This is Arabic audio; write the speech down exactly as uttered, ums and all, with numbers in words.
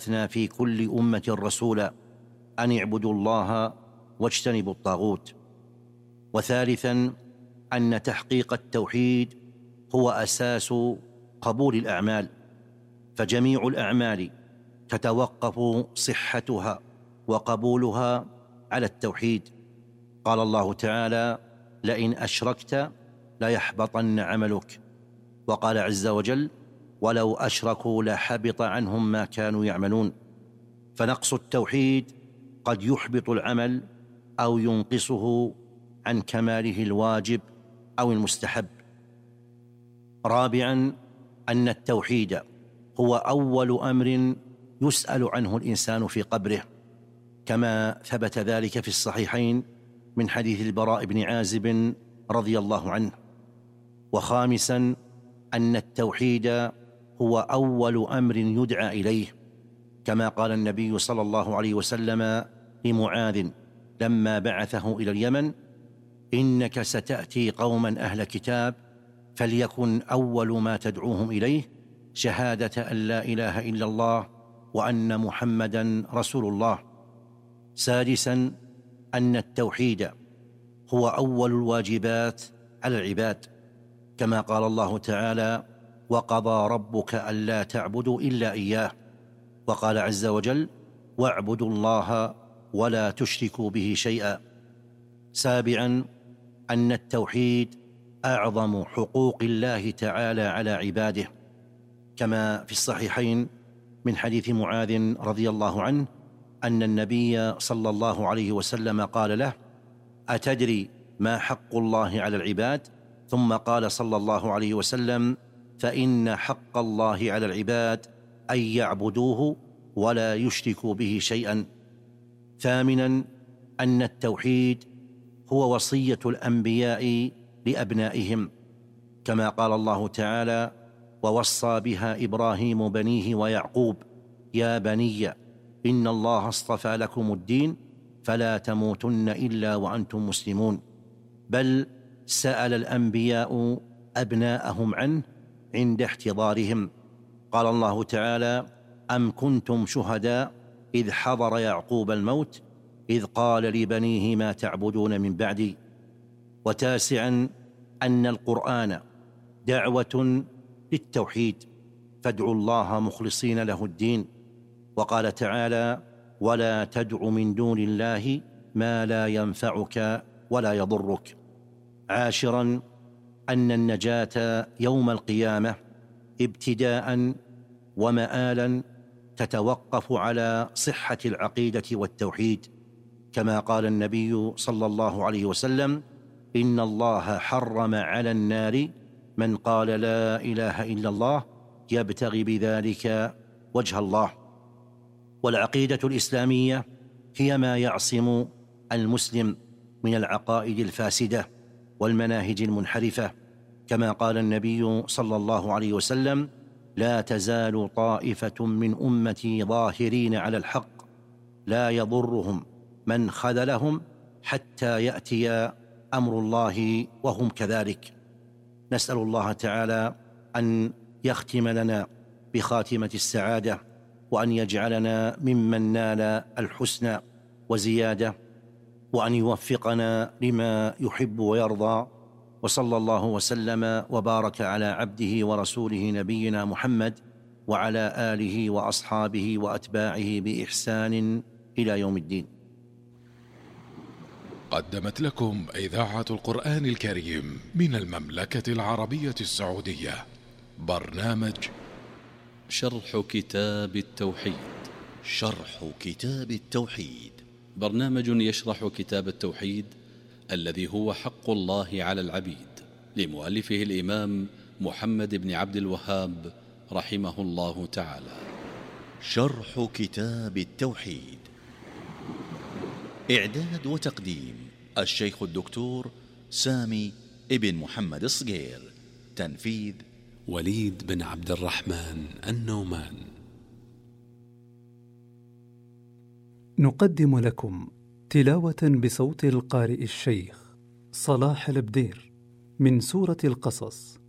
وبعثنا في كل أمة رسولا أن اعبدوا الله واجتنبوا الطاغوت. وثالثا أن تحقيق التوحيد هو أساس قبول الأعمال، فجميع الأعمال تتوقف صحتها وقبولها على التوحيد. قال الله تعالى: لئن أشركت ليحبطن عملك. وقال عز وجل: ولو أشركوا لحبط عنهم ما كانوا يعملون. فنقص التوحيد قد يحبط العمل أو ينقصه عن كماله الواجب أو المستحب. رابعا أن التوحيد هو أول أمر يسأل عنه الإنسان في قبره، كما ثبت ذلك في الصحيحين من حديث البراء بن عازب رضي الله عنه. وخامسا أن التوحيد هو أول أمر يدعى إليه، كما قال النبي صلى الله عليه وسلم لمعاذ لما بعثه إلى اليمن: إنك ستأتي قوما أهل كتاب فليكن أول ما تدعوهم إليه شهادة أن لا إله إلا الله وأن محمدا رسول الله. سادسا أن التوحيد هو أول الواجبات على العباد، كما قال الله تعالى: وقضى ربك ألا تعبدوا إلا إياه. وقال عز وجل: واعبدوا الله ولا تشركوا به شيئا. سابعا أن التوحيد أعظم حقوق الله تعالى على عباده، كما في الصحيحين من حديث معاذ رضي الله عنه أن النبي صلى الله عليه وسلم قال له: أتدري ما حق الله على العباد؟ ثم قال صلى الله عليه وسلم: فإن حق الله على العباد أن يعبدوه ولا يشركوا به شيئا. ثامنا أن التوحيد هو وصية الأنبياء لأبنائهم، كما قال الله تعالى: ووصى بها إبراهيم بنيه ويعقوب يا بني إن الله اصطفى لكم الدين فلا تموتن إلا وأنتم مسلمون. بل سأل الأنبياء أبناءهم عنه عند احتضارهم. قال الله تعالى: أم كنتم شهداء إذ حضر يعقوب الموت إذ قال لبنيه ما تعبدون من بعدي. وتاسعا أن القرآن دعوة للتوحيد، فادعوا الله مخلصين له الدين. وقال تعالى: ولا تدع من دون الله ما لا ينفعك ولا يضرك. عاشرا أن النجاة يوم القيامة ابتداء ومآلا تتوقف على صحة العقيدة والتوحيد، كما قال النبي صلى الله عليه وسلم: إن الله حرم على النار من قال لا إله إلا الله يبتغي بذلك وجه الله. والعقيدة الإسلامية هي ما يعصم المسلم من العقائد الفاسدة والمناهج المنحرفة، كما قال النبي صلى الله عليه وسلم: لا تزال طائفة من أمتي ظاهرين على الحق لا يضرهم من خذلهم حتى يأتي أمر الله وهم كذلك. نسأل الله تعالى أن يختم لنا بخاتمة السعادة، وأن يجعلنا ممن نال الحسنى وزيادة، وأن يوفقنا لما يحب ويرضى. وصلى الله وسلم وبارك على عبده ورسوله نبينا محمد وعلى آله وأصحابه وأتباعه بإحسان إلى يوم الدين. قدمت لكم إذاعة القرآن الكريم من المملكة العربية السعودية برنامج شرح كتاب التوحيد. شرح كتاب التوحيد برنامج يشرح كتاب التوحيد الذي هو حق الله على العبيد، لمؤلفه الإمام محمد بن عبد الوهاب رحمه الله تعالى. شرح كتاب التوحيد، إعداد وتقديم الشيخ الدكتور سامي ابن محمد الصقير، تنفيذ وليد بن عبد الرحمن النومان. نقدم لكم تلاوة بصوت القارئ الشيخ صلاح البدير من سورة القصص،